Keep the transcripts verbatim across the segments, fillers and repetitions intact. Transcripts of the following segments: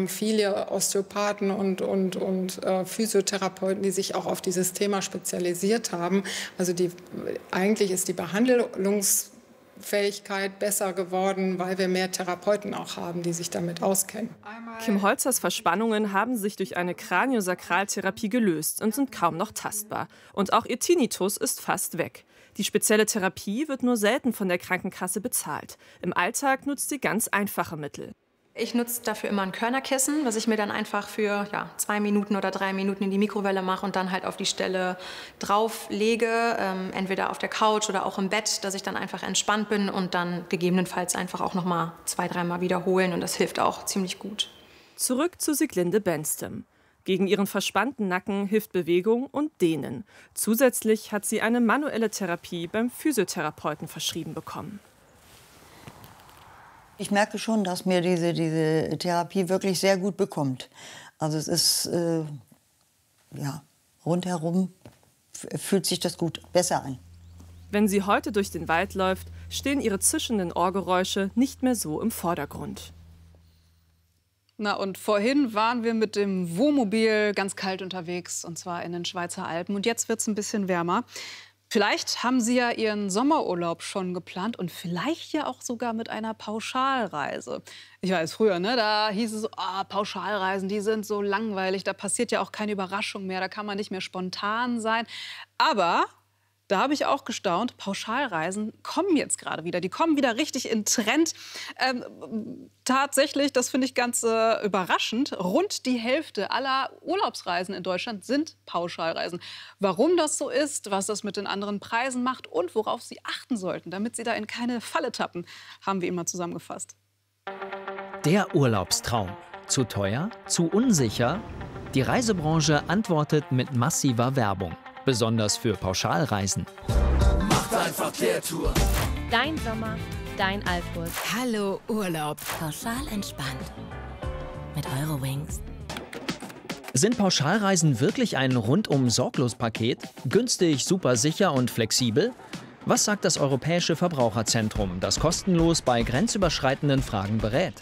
haben viele Osteopathen und, und, und äh, Physiotherapeuten, die sich auch auf dieses Thema spezialisiert haben. Also die, eigentlich ist die Behandlungsfähigkeit besser geworden, weil wir mehr Therapeuten auch haben, die sich damit auskennen. Kim Holzers Verspannungen haben sich durch eine Kraniosakraltherapie gelöst und sind kaum noch tastbar. Und auch ihr Tinnitus ist fast weg. Die spezielle Therapie wird nur selten von der Krankenkasse bezahlt. Im Alltag nutzt sie ganz einfache Mittel. Ich nutze dafür immer ein Körnerkissen, was ich mir dann einfach für ja, zwei Minuten oder drei Minuten in die Mikrowelle mache und dann halt auf die Stelle drauf lege, ähm, entweder auf der Couch oder auch im Bett, dass ich dann einfach entspannt bin und dann gegebenenfalls einfach auch noch mal zwei, dreimal wiederholen und das hilft auch ziemlich gut. Zurück zu Sieglinde Benstem. Gegen ihren verspannten Nacken hilft Bewegung und Dehnen. Zusätzlich hat sie eine manuelle Therapie beim Physiotherapeuten verschrieben bekommen. Ich merke schon, dass mir diese, diese Therapie wirklich sehr gut bekommt. Also es ist, äh, ja, rundherum fühlt sich das gut, besser an. Wenn sie heute durch den Wald läuft, stehen ihre zischenden Ohrgeräusche nicht mehr so im Vordergrund. Na, und vorhin waren wir mit dem Wohnmobil ganz kalt unterwegs, und zwar in den Schweizer Alpen. Und jetzt wird es ein bisschen wärmer. Vielleicht haben Sie ja Ihren Sommerurlaub schon geplant und vielleicht ja auch sogar mit einer Pauschalreise. Ich weiß, früher, ne, da hieß es so, ah, Pauschalreisen, die sind so langweilig, da passiert ja auch keine Überraschung mehr, da kann man nicht mehr spontan sein. Aber da habe ich auch gestaunt, Pauschalreisen kommen jetzt gerade wieder. Die kommen wieder richtig in Trend. Ähm, tatsächlich, das finde ich ganz äh, überraschend, rund die Hälfte aller Urlaubsreisen in Deutschland sind Pauschalreisen. Warum das so ist, was das mit den anderen Preisen macht und worauf Sie achten sollten, damit Sie da in keine Falle tappen, haben wir Ihnen mal zusammengefasst. Der Urlaubstraum. Zu teuer? Zu unsicher? Die Reisebranche antwortet mit massiver Werbung. Besonders für Pauschalreisen. Macht einfach der Tour. Dein Sommer, dein Alpkurs. Hallo Urlaub. Pauschal entspannt. Mit Eurowings. Sind Pauschalreisen wirklich ein Rundum-Sorglos-Paket? Günstig, super sicher und flexibel? Was sagt das Europäische Verbraucherzentrum, das kostenlos bei grenzüberschreitenden Fragen berät?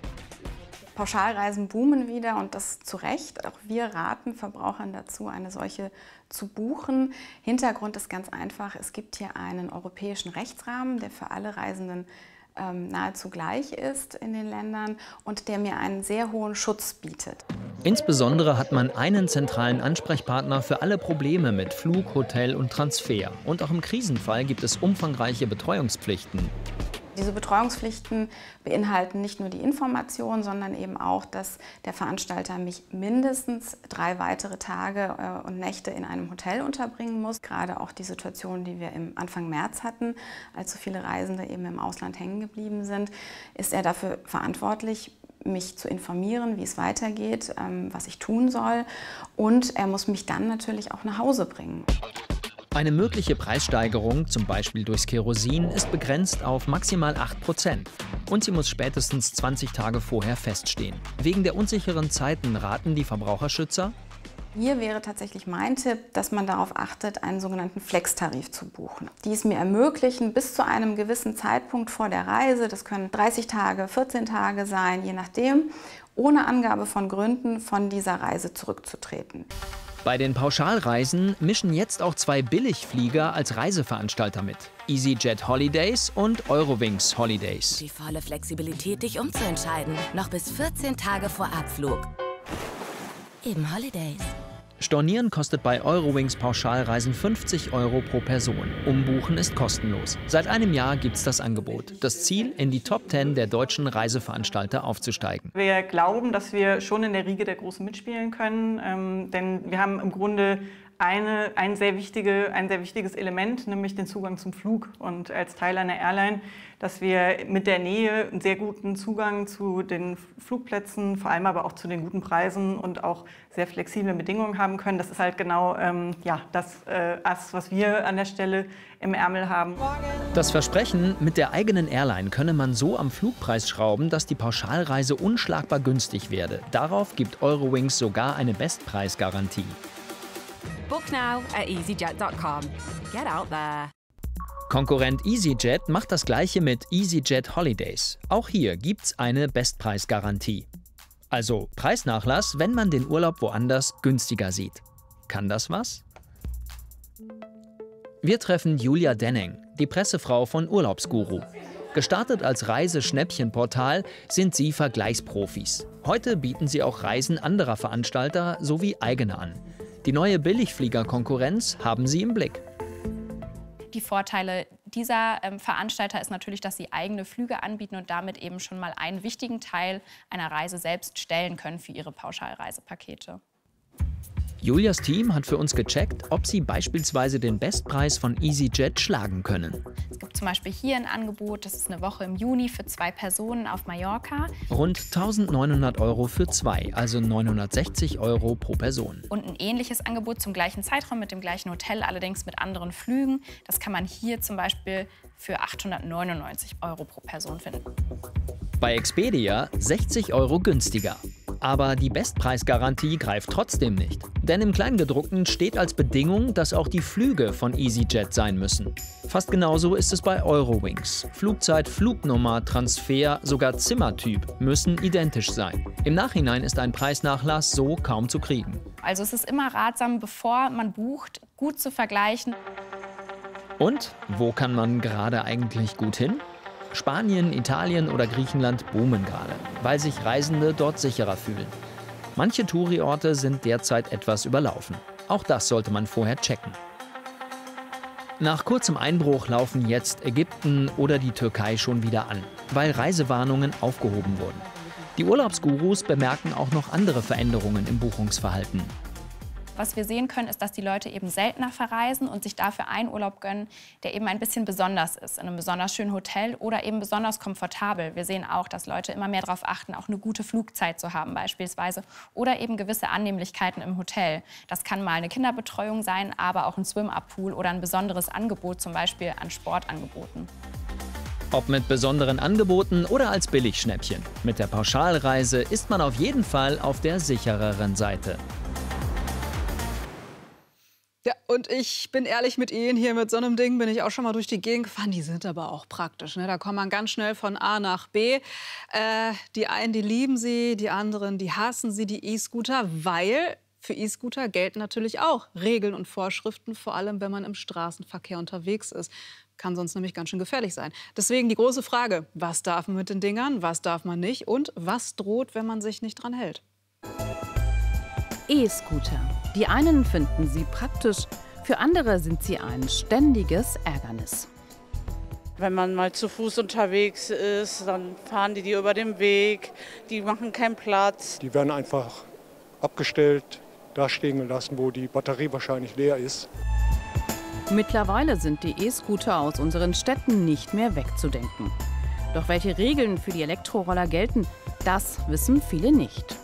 Pauschalreisen boomen wieder und das zu Recht. Auch wir raten Verbrauchern dazu, eine solche zu buchen. Hintergrund ist ganz einfach, es gibt hier einen europäischen Rechtsrahmen, der für alle Reisenden ähm, nahezu gleich ist in den Ländern und der mir einen sehr hohen Schutz bietet. Insbesondere hat man einen zentralen Ansprechpartner für alle Probleme mit Flug, Hotel und Transfer. Und auch im Krisenfall gibt es umfangreiche Betreuungspflichten. Diese Betreuungspflichten beinhalten nicht nur die Information, sondern eben auch, dass der Veranstalter mich mindestens drei weitere Tage äh, und Nächte in einem Hotel unterbringen muss. Gerade auch die Situation, die wir im Anfang März hatten, als so viele Reisende eben im Ausland hängen geblieben sind, ist er dafür verantwortlich, mich zu informieren, wie es weitergeht, ähm, was ich tun soll. Und er muss mich dann natürlich auch nach Hause bringen. Eine mögliche Preissteigerung, zum Beispiel durchs Kerosin, ist begrenzt auf maximal acht Prozent. Und sie muss spätestens zwanzig Tage vorher feststehen. Wegen der unsicheren Zeiten raten die Verbraucherschützer: Hier wäre tatsächlich mein Tipp, dass man darauf achtet, einen sogenannten Flex-Tarif zu buchen. Die es mir ermöglichen, bis zu einem gewissen Zeitpunkt vor der Reise, das können dreißig Tage, vierzehn Tage sein, je nachdem, ohne Angabe von Gründen von dieser Reise zurückzutreten. Bei den Pauschalreisen mischen jetzt auch zwei Billigflieger als Reiseveranstalter mit. EasyJet Holidays und Eurowings Holidays. Die volle Flexibilität, dich umzuentscheiden. Noch bis vierzehn Tage vor Abflug. Eben Holidays. Stornieren kostet bei Eurowings Pauschalreisen fünfzig Euro pro Person. Umbuchen ist kostenlos. Seit einem Jahr gibt es das Angebot. Das Ziel, in die Top zehn der deutschen Reiseveranstalter aufzusteigen. Wir glauben, dass wir schon in der Riege der Großen mitspielen können, ähm, denn wir haben im Grunde eine, ein, sehr wichtige, ein sehr wichtiges Element, nämlich den Zugang zum Flug. Und als Teil einer Airline, dass wir mit der Nähe einen sehr guten Zugang zu den Flugplätzen, vor allem aber auch zu den guten Preisen und auch sehr flexible Bedingungen haben können. Das ist halt genau ähm, ja, das, äh, was wir an der Stelle im Ärmel haben. Das Versprechen, mit der eigenen Airline könne man so am Flugpreis schrauben, dass die Pauschalreise unschlagbar günstig werde. Darauf gibt Eurowings sogar eine Bestpreisgarantie. Book now at easyjet dot com. Get out there. Konkurrent EasyJet macht das Gleiche mit EasyJet Holidays. Auch hier gibt's eine Bestpreisgarantie. Also Preisnachlass, wenn man den Urlaub woanders günstiger sieht. Kann das was? Wir treffen Julia Denning, die Pressefrau von Urlaubsguru. Gestartet als Reiseschnäppchenportal sind sie Vergleichsprofis. Heute bieten sie auch Reisen anderer Veranstalter sowie eigene an. Die neue Billigfliegerkonkurrenz haben sie im Blick. Die Vorteile dieser ähm, Veranstalter ist natürlich, dass sie eigene Flüge anbieten und damit eben schon mal einen wichtigen Teil einer Reise selbst stellen können für ihre Pauschalreisepakete. Julias Team hat für uns gecheckt, ob sie beispielsweise den Bestpreis von EasyJet schlagen können. Es gibt zum Beispiel hier ein Angebot, das ist eine Woche im Juni für zwei Personen auf Mallorca. Rund eintausendneunhundert Euro für zwei, also neunhundertsechzig Euro pro Person. Und ein ähnliches Angebot zum gleichen Zeitraum mit dem gleichen Hotel, allerdings mit anderen Flügen. Das kann man hier zum Beispiel für achthundertneunundneunzig Euro pro Person finden. Bei Expedia sechzig Euro günstiger. Aber die Bestpreisgarantie greift trotzdem nicht. Denn im Kleingedruckten steht als Bedingung, dass auch die Flüge von EasyJet sein müssen. Fast genauso ist es bei Eurowings. Flugzeit, Flugnummer, Transfer, sogar Zimmertyp müssen identisch sein. Im Nachhinein ist ein Preisnachlass so kaum zu kriegen. Also es ist immer ratsam, bevor man bucht, gut zu vergleichen. Und wo kann man gerade eigentlich gut hin? Spanien, Italien oder Griechenland boomen gerade, weil sich Reisende dort sicherer fühlen. Manche Touri-Orte sind derzeit etwas überlaufen. Auch das sollte man vorher checken. Nach kurzem Einbruch laufen jetzt Ägypten oder die Türkei schon wieder an, weil Reisewarnungen aufgehoben wurden. Die Urlaubsgurus bemerken auch noch andere Veränderungen im Buchungsverhalten. Was wir sehen können, ist, dass die Leute eben seltener verreisen und sich dafür einen Urlaub gönnen, der eben ein bisschen besonders ist, in einem besonders schönen Hotel oder eben besonders komfortabel. Wir sehen auch, dass Leute immer mehr darauf achten, auch eine gute Flugzeit zu haben beispielsweise oder eben gewisse Annehmlichkeiten im Hotel. Das kann mal eine Kinderbetreuung sein, aber auch ein Swim-Up-Pool oder ein besonderes Angebot, zum Beispiel an Sportangeboten. Ob mit besonderen Angeboten oder als Billigschnäppchen. Mit der Pauschalreise ist man auf jeden Fall auf der sichereren Seite. Ja, und ich bin ehrlich mit Ihnen, hier mit so einem Ding bin ich auch schon mal durch die Gegend gefahren. Die sind aber auch praktisch, ne? Da kommt man ganz schnell von A nach B. Äh, die einen, die lieben sie, die anderen, die hassen sie, die E-Scooter, weil für E-Scooter gelten natürlich auch Regeln und Vorschriften, vor allem wenn man im Straßenverkehr unterwegs ist. Kann sonst nämlich ganz schön gefährlich sein. Deswegen die große Frage, was darf man mit den Dingern, was darf man nicht und was droht, wenn man sich nicht dran hält? E-Scooter. Die einen finden sie praktisch, für andere sind sie ein ständiges Ärgernis. Wenn man mal zu Fuß unterwegs ist, dann fahren die die über den Weg, die machen keinen Platz. Die werden einfach abgestellt, da stehen gelassen, wo die Batterie wahrscheinlich leer ist. Mittlerweile sind die E-Scooter aus unseren Städten nicht mehr wegzudenken. Doch welche Regeln für die Elektroroller gelten, das wissen viele nicht.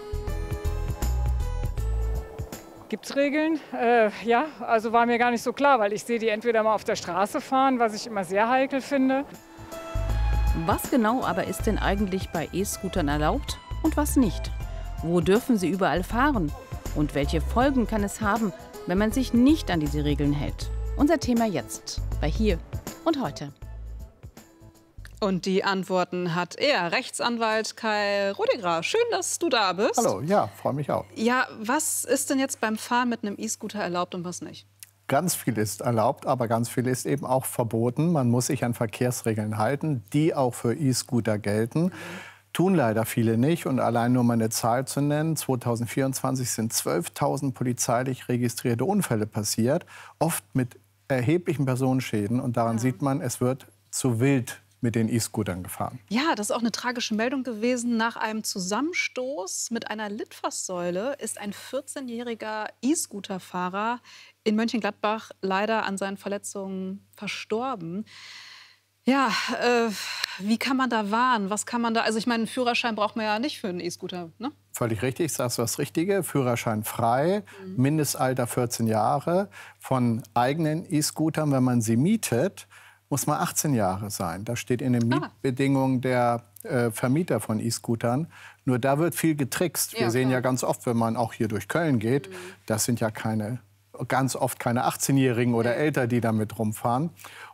Gibt es Regeln? Äh, ja, also war mir gar nicht so klar, weil ich sehe die entweder mal auf der Straße fahren, was ich immer sehr heikel finde. Was genau aber ist denn eigentlich bei E-Scootern erlaubt und was nicht? Wo dürfen sie überall fahren? Und welche Folgen kann es haben, wenn man sich nicht an diese Regeln hält? Unser Thema jetzt bei Hier und Heute. Und die Antworten hat er, Rechtsanwalt Kai Rudiger. Schön, dass du da bist. Hallo, ja, freue mich auch. Ja, was ist denn jetzt beim Fahren mit einem E-Scooter erlaubt und was nicht? Ganz viel ist erlaubt, aber ganz viel ist eben auch verboten. Man muss sich an Verkehrsregeln halten, die auch für E-Scooter gelten. Mhm. Tun leider viele nicht. Und allein nur mal eine Zahl zu nennen, zweitausendvierundzwanzig sind zwölftausend polizeilich registrierte Unfälle passiert, oft mit erheblichen Personenschäden. Und daran ja. sieht man, es wird zu wild mit den E-Scootern gefahren. Ja, das ist auch eine tragische Meldung gewesen. Nach einem Zusammenstoß mit einer Litfaßsäule ist ein vierzehnjähriger E-Scooter-Fahrer in Mönchengladbach leider an seinen Verletzungen verstorben. Ja, äh, wie kann man da warnen? Was kann man da? Also ich meine, einen Führerschein braucht man ja nicht für einen E-Scooter, ne? Völlig richtig, sagst du das Richtige. Führerschein frei, mhm. Mindestalter vierzehn Jahre. Von eigenen E-Scootern, wenn man sie mietet, muss man achtzehn Jahre sein. Das steht in den Mietbedingungen der äh, Vermieter von E-Scootern. Nur da wird viel getrickst. Wir ja, sehen ja ganz oft, wenn man auch hier durch Köln geht, mhm. das sind ja keine, ganz oft keine achtzehnjährigen oder älter, die damit rumfahren.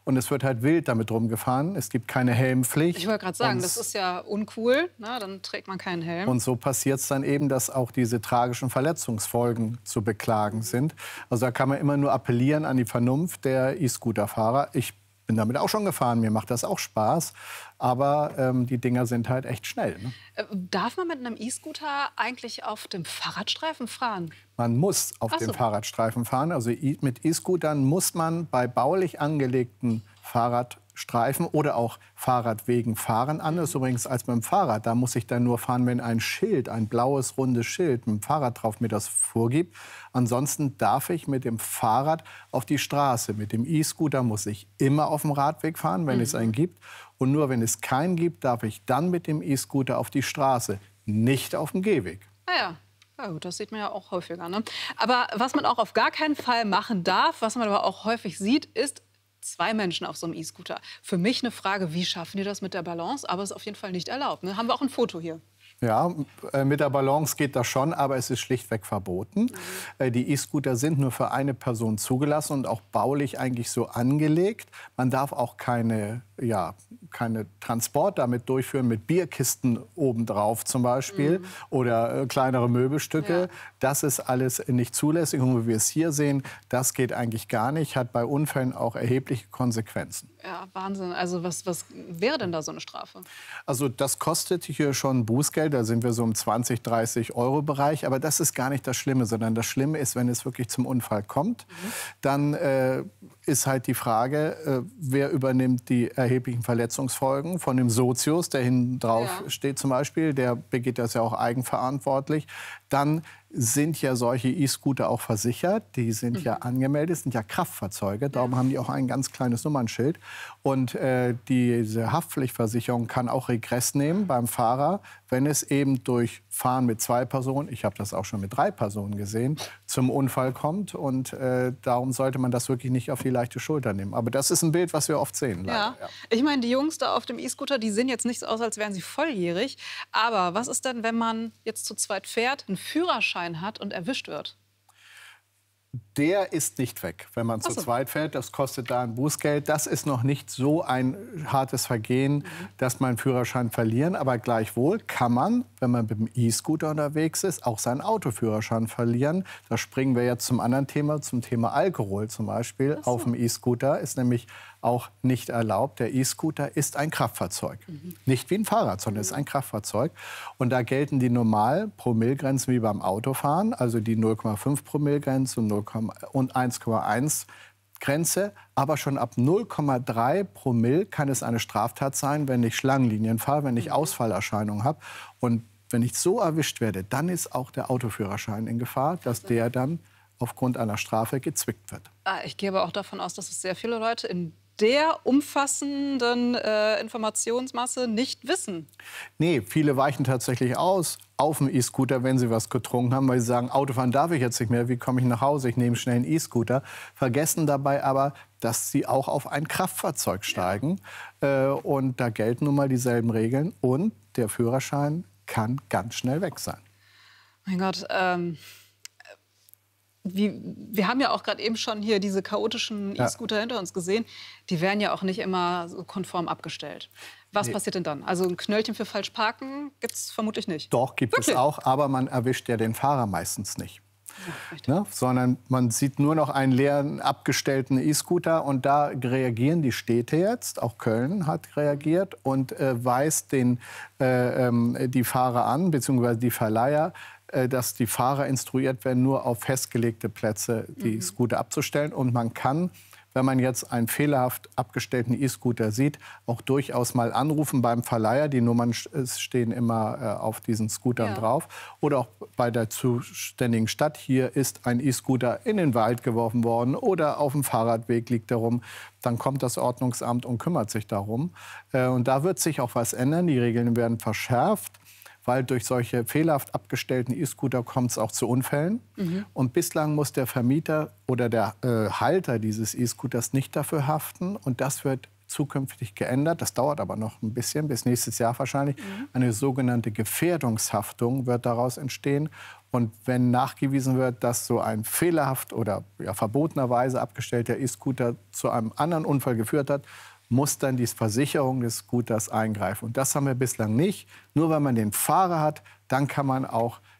Und es wird halt wild damit rumgefahren. Es gibt keine Helmpflicht. Ich wollte gerade sagen, und das ist ja uncool. Na, dann trägt man keinen Helm. Und so passiert es dann eben, dass auch diese tragischen Verletzungsfolgen zu beklagen sind. Also da kann man immer nur appellieren an die Vernunft der E-Scooter-Fahrer. Ich bin damit auch schon gefahren, mir macht das auch Spaß. Aber ähm, die Dinger sind halt echt schnell. Ne? Äh, darf man mit einem E-Scooter eigentlich auf dem Fahrradstreifen fahren? Man muss auf Ach so. dem Fahrradstreifen fahren. Also mit E-Scootern muss man bei baulich angelegten Fahrradstreifen oder auch Fahrradwegen fahren. Anders übrigens als beim Fahrrad. Da muss ich dann nur fahren, wenn ein Schild, ein blaues, rundes Schild mit dem Fahrrad drauf mir das vorgibt. Ansonsten darf ich mit dem Fahrrad auf die Straße. Mit dem E-Scooter muss ich immer auf dem Radweg fahren, wenn mhm. es einen gibt. Und nur wenn es keinen gibt, darf ich dann mit dem E-Scooter auf die Straße, nicht auf dem Gehweg. Ah ja. Ja, gut, das sieht man ja auch häufiger. Ne? Aber was man auch auf gar keinen Fall machen darf, was man aber auch häufig sieht, ist zwei Menschen auf so einem E-Scooter. Für mich eine Frage, wie schaffen die das mit der Balance? Aber es ist auf jeden Fall nicht erlaubt. Ne? Haben wir auch ein Foto hier. Ja, mit der Balance geht das schon, aber es ist schlichtweg verboten. Mhm. Die E-Scooter sind nur für eine Person zugelassen und auch baulich eigentlich so angelegt. Man darf auch keine, ja, keine Transport damit durchführen mit Bierkisten obendrauf zum Beispiel mhm. oder äh, kleinere Möbelstücke. Ja. Das ist alles nicht zulässig. Und wie wir es hier sehen, das geht eigentlich gar nicht, hat bei Unfällen auch erhebliche Konsequenzen. Ja, Wahnsinn. Also was, was wäre denn da so eine Strafe? Also das kostet hier schon Bußgeld. Da sind wir so im zwanzig, dreißig Euro Bereich. Aber das ist gar nicht das Schlimme, sondern das Schlimme ist, wenn es wirklich zum Unfall kommt, mhm. dann äh, ist halt die Frage, äh, wer übernimmt die erheblichen Verletzungsfolgen von dem Sozius, der hinten drauf ja. steht zum Beispiel. Der begeht das ja auch eigenverantwortlich. Dann sind ja solche E-Scooter auch versichert. Die sind mhm. ja angemeldet, sind ja Kraftfahrzeuge. Darum ja. haben die auch ein ganz kleines Nummernschild. Und äh, diese Haftpflichtversicherung kann auch Regress nehmen beim Fahrer, wenn es eben durch Fahren mit zwei Personen, ich habe das auch schon mit drei Personen gesehen, zum Unfall kommt. Und äh, darum sollte man das wirklich nicht auf die leichte Schulter nehmen. Aber das ist ein Bild, was wir oft sehen. Leider. Ja. Ja. Ich meine, die Jungs da auf dem E-Scooter, die sehen jetzt nicht so aus, als wären sie volljährig. Aber was ist denn, wenn man jetzt zu zweit fährt, einen Führerschein hat und erwischt wird? Der ist nicht weg, wenn man zu so. zweit fährt. Das kostet da ein Bußgeld. Das ist noch nicht so ein hartes Vergehen, mhm. dass man einen Führerschein verlieren. Aber gleichwohl kann man, wenn man mit dem E-Scooter unterwegs ist, auch seinen Autoführerschein verlieren. Da springen wir jetzt zum anderen Thema, zum Thema Alkohol zum Beispiel. So. Auf dem E-Scooter ist nämlich auch nicht erlaubt. Der E-Scooter ist ein Kraftfahrzeug. Mhm. Nicht wie ein Fahrrad, sondern ist ein Kraftfahrzeug. Und da gelten die normal Promillegrenzen wie beim Autofahren, also die null Komma fünf Promillegrenze und, und eins Komma eins Grenze. Aber schon ab null Komma drei Promille kann es eine Straftat sein, wenn ich Schlangenlinien fahre, wenn ich mhm. Ausfallerscheinungen habe. Und wenn ich so erwischt werde, dann ist auch der Autoführerschein in Gefahr, dass der dann aufgrund einer Strafe gezwickt wird. Ich gehe aber auch davon aus, dass es sehr viele Leute in der umfassenden äh, Informationsmasse nicht wissen. Nee, viele weichen tatsächlich aus auf dem E-Scooter, wenn sie was getrunken haben, weil sie sagen, Autofahren darf ich jetzt nicht mehr, wie komme ich nach Hause, ich nehme schnell einen E-Scooter. Vergessen dabei aber, dass sie auch auf ein Kraftfahrzeug steigen. Ja. Äh, und da gelten nun mal dieselben Regeln und der Führerschein kann ganz schnell weg sein. Mein Gott, ähm... Wie, wir haben ja auch gerade eben schon hier diese chaotischen E-Scooter ja. hinter uns gesehen. Die werden ja auch nicht immer so konform abgestellt. Was nee. passiert denn dann? Also ein Knöllchen für falsch parken gibt es vermutlich nicht. Doch, gibt Wirklich? es auch, aber man erwischt ja den Fahrer meistens nicht. Ja, ne? Sondern man sieht nur noch einen leeren, abgestellten E-Scooter. Und da reagieren die Städte jetzt, auch Köln hat reagiert und äh, weist den, äh, ähm, die Fahrer an, beziehungsweise die Verleiher, dass die Fahrer instruiert werden, nur auf festgelegte Plätze die mhm. Scooter abzustellen. Und man kann, wenn man jetzt einen fehlerhaft abgestellten E-Scooter sieht, auch durchaus mal anrufen beim Verleiher. Die Nummern stehen immer äh, auf diesen Scootern ja. drauf. Oder auch bei der zuständigen Stadt. Hier ist ein E-Scooter in den Wald geworfen worden oder auf dem Fahrradweg liegt er rum. Dann kommt das Ordnungsamt und kümmert sich darum. Äh, und da wird sich auch was ändern. Die Regeln werden verschärft. Weil durch solche fehlerhaft abgestellten E-Scooter kommt es auch zu Unfällen. Mhm. Und bislang muss der Vermieter oder der äh, Halter dieses E-Scooters nicht dafür haften. Und das wird zukünftig geändert. Das dauert aber noch ein bisschen, bis nächstes Jahr wahrscheinlich. Mhm. Eine sogenannte Gefährdungshaftung wird daraus entstehen. Und wenn nachgewiesen wird, dass so ein fehlerhaft oder ja, verbotenerweise abgestellter E-Scooter zu einem anderen Unfall geführt hat, muss dann die Versicherung des Scooters eingreifen. Und das haben wir bislang nicht. Nur wenn man den Fahrer hat, dann kann man auch